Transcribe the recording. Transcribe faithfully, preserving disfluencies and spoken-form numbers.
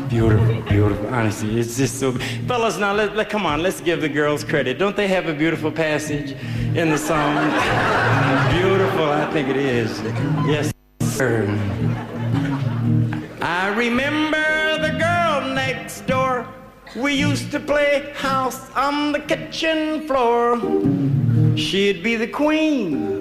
Beautiful, beautiful. Honestly, it's just so. Fellas, now let, let come on. Let's give the girls credit. Don't they have a beautiful passage in the song? Beautiful, I think it is. Yes, sir. I remember the girl next door. We used to play house on the kitchen floor. She'd be the queen